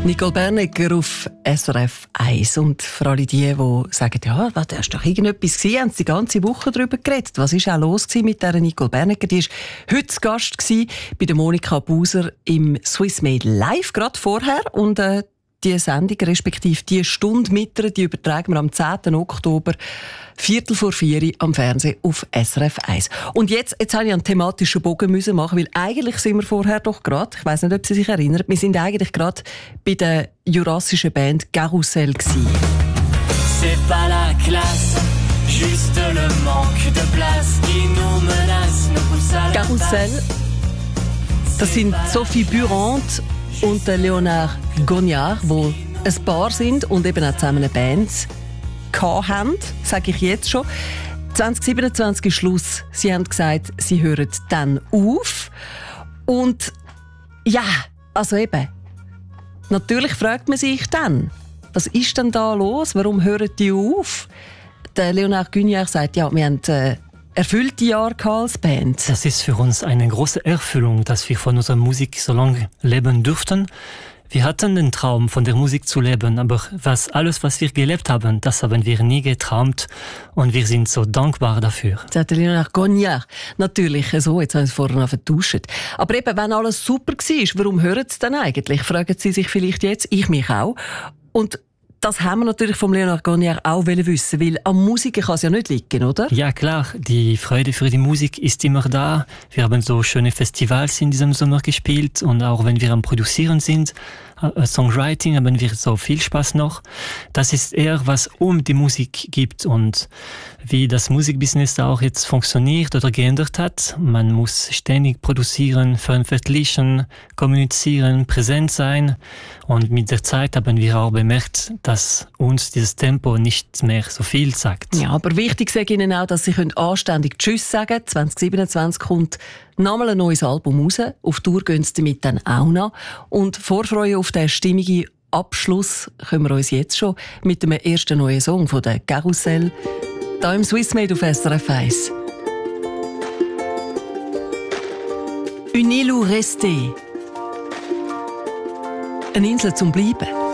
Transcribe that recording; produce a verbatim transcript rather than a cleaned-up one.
Nicole Bernecker auf S R F eins. Und für alle die, die sagen, ja, da ist doch irgendetwas gewesen, haben sie die ganze Woche darüber geredet. Was war auch los mit dieser Nicole Bernecker? Die war heute zu Gast bei der Monika Buser im Swiss Made Live, gerade vorher. Und äh, die Sendung, respektive die Stunde mit ihr, die übertragen wir am zehnten Oktober, Viertel vor vier am Fernsehen auf S R F eins. Und jetzt, jetzt habe ich einen thematischen Bogen müssen machen, weil eigentlich sind wir vorher doch gerade, ich weiss nicht, ob Sie sich erinnern, wir sind eigentlich gerade bei der jurassischen Band Carousel gsi. C'est pas la classe, juste le manque de place qui nous menace, nous pousse à la Carousel, das sind Sophie Burant und der Leonard Gognard, die ein Paar sind und eben auch zusammen eine Band haben, sage ich jetzt schon. zwanzig siebenundzwanzig ist Schluss. Sie haben gesagt, sie hören dann auf. Und ja, also eben, natürlich fragt man sich dann, was ist denn da los? Warum hören die auf? Der Leonard Gognard sagt, ja, wir haben äh, erfüllte Jahre als Band. Das ist für uns eine große Erfüllung, dass wir von unserer Musik so lange leben durften. Wir hatten den Traum, von der Musik zu leben, aber was, alles, was wir gelebt haben, das haben wir nie geträumt und wir sind so dankbar dafür. Sagt Leonard Gognard. Natürlich, so, jetzt haben Sie es vorher noch vertauscht. Aber eben, wenn alles super war, warum hören Sie dann eigentlich? Fragen Sie sich vielleicht jetzt, ich mich auch. Und das haben wir natürlich vom Leonard Gognard auch wissen, weil am Musiker kann es ja nicht liegen, oder? Ja, klar. Die Freude für die Musik ist immer da. Wir haben so schöne Festivals in diesem Sommer gespielt und auch wenn wir am Produzieren sind, äh, Songwriting, haben wir so viel Spaß noch. Das ist eher, was um die Musik gibt und wie das Musikbusiness auch jetzt funktioniert oder geändert hat. Man muss ständig produzieren, veröffentlichen, kommunizieren, präsent sein und mit der Zeit haben wir auch bemerkt, dass uns dieses Tempo nicht mehr so viel sagt. Ja, aber wichtig sage ich Ihnen auch, dass Sie anständig Tschüss sagen können. zwanzig siebenundzwanzig kommt nochmal ein neues Album raus. Auf Tour gehen Sie damit dann auch noch. Und Vorfreude auf den stimmigen Abschluss können wir uns jetzt schon mit dem ersten neuen Song von der Carousel hier im Swiss Made auf S R F eins. Une île où rester. Eine Insel zum Bleiben.